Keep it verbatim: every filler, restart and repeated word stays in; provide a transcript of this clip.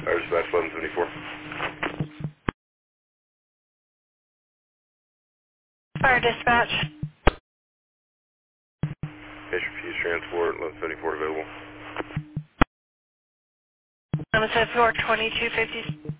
Fire dispatch eleven seventy-four. Fire dispatch. Case refused transport, eleven seventy-four available. eleven seventy-four, twenty-two fifty.